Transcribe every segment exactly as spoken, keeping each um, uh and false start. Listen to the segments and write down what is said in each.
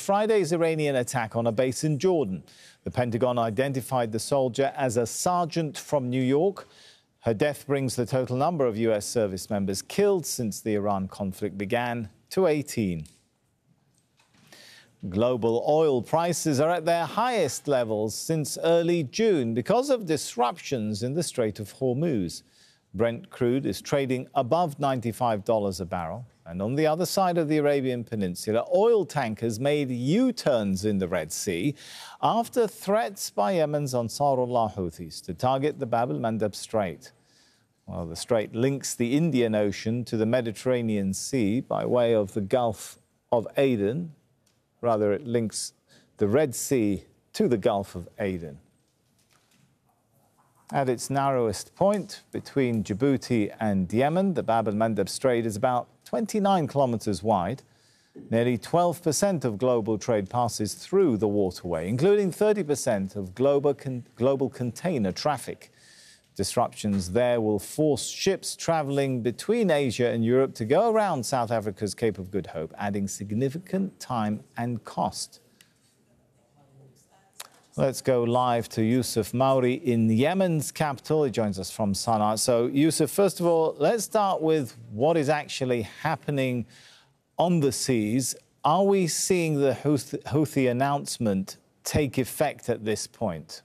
Friday's Iranian attack on a base in Jordan. The Pentagon identified the soldier as a sergeant from New York. Her death brings the total number of U S service members killed since the Iran conflict began to eighteen. Global oil prices are at their highest levels since early June because of disruptions in the Strait of Hormuz. Brent crude is trading above ninety-five dollars a barrel. And on the other side of the Arabian Peninsula, oil tankers made U-turns in the Red Sea after threats by Yemen's Ansarullah Houthis to target the Bab el-Mandeb Strait. Well, the strait links the Indian Ocean to the Mediterranean Sea by way of the Gulf of Aden. Rather, it links the Red Sea to the Gulf of Aden. At its narrowest point between Djibouti and Yemen, the Bab el-Mandeb Strait is about twenty-nine kilometers wide. Nearly twelve percent of global trade passes through the waterway, including thirty percent of global, con global container traffic. Disruptions there will force ships traveling between Asia and Europe to go around South Africa's Cape of Good Hope, adding significant time and cost. Let's go live to Yusuf Mauri in Yemen's capital. He joins us from Sana'a. So, Yusuf, first of all, let's start with what is actually happening on the seas. Are we seeing the Houthi announcement take effect at this point?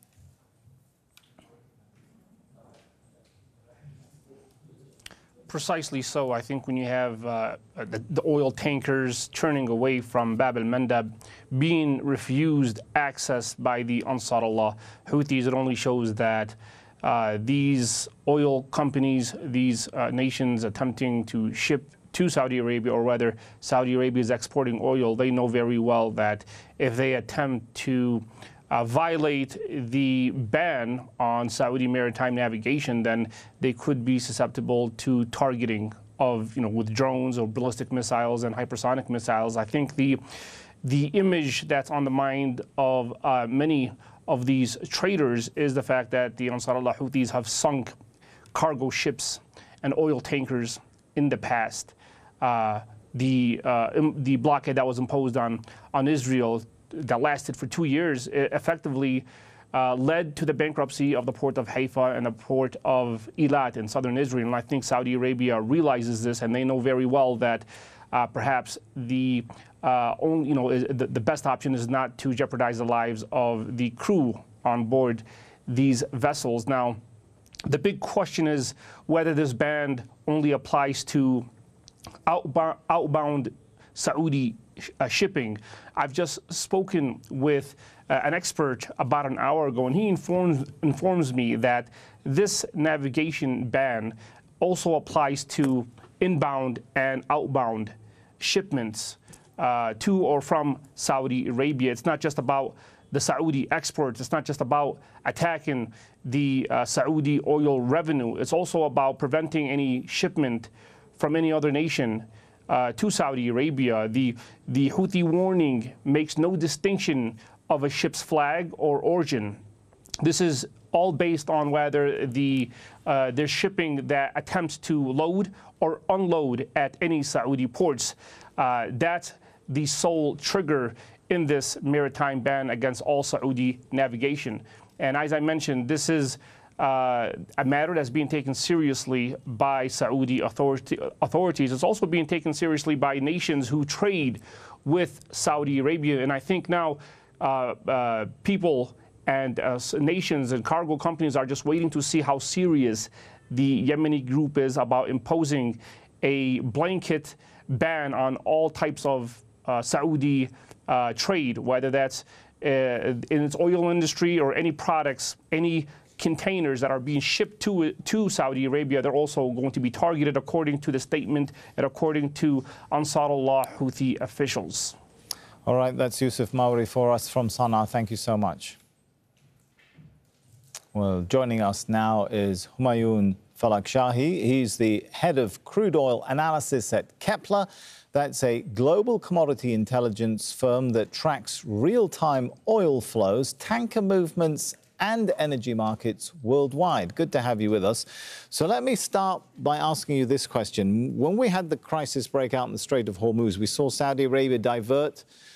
Precisely so. I think when you have uh, the, the oil tankers turning away from Bab el-Mandeb, being refused access by the Ansarullah Houthis, it only shows that uh, these oil companies, these uh, nations attempting to ship to Saudi Arabia, or whether Saudi Arabia is exporting oil, they know very well that if they attempt to Uh, violate the ban on Saudi maritime navigation, then they could be susceptible to targeting of, you know, with drones or ballistic missiles and hypersonic missiles. I think the the image that's on the mind of uh, many of these traders is the fact that the Ansarullah Houthis have sunk cargo ships and oil tankers in the past. Uh, the uh, the blockade that was imposed on on Israel that lasted for two years, it effectively uh, led to the bankruptcy of the port of Haifa and the port of Eilat in southern Israel. And I think Saudi Arabia realizes this, and they know very well that uh, perhaps the uh, only, you know, the, the best option is not to jeopardize the lives of the crew on board these vessels. Now, the big question is whether this ban only applies to outbound, outbound Saudi Uh, shipping. I've just spoken with uh, an expert about an hour ago, and he informs informs me that this navigation ban also applies to inbound and outbound shipments uh, to or from Saudi Arabia. It's not just about the Saudi exports. It's not just about attacking the uh, Saudi oil revenue. It's also about preventing any shipment from any other nation Uh, to Saudi Arabia. The, the Houthi warning makes no distinction of a ship's flag or origin. This is all based on whether the, uh, they're shipping that attempts to load or unload at any Saudi ports. Uh, that's the sole trigger in this maritime ban against all Saudi navigation. And as I mentioned, this is Uh, a matter that's being taken seriously by Saudi authority, authorities. It's also being taken seriously by nations who trade with Saudi Arabia. And I think now uh, uh, people and uh, nations and cargo companies are just waiting to see how serious the Yemeni group is about imposing a blanket ban on all types of uh, Saudi uh, trade, whether that's uh, in its oil industry or any products, any containers that are being shipped to to Saudi Arabia. They're also going to be targeted according to the statement and according to Ansarullah Houthi officials. All right, that's Yusuf Mauri for us from Sana'a. Thank you so much. Well, joining us now is Humayun Falakshahi. He's the head of crude oil analysis at Kepler. That's a global commodity intelligence firm that tracks real-time oil flows, tanker movements, and energy markets worldwide. Good to have you with us. So let me start by asking you this question. When we had the crisis break out in the Strait of Hormuz, we saw Saudi Arabia divert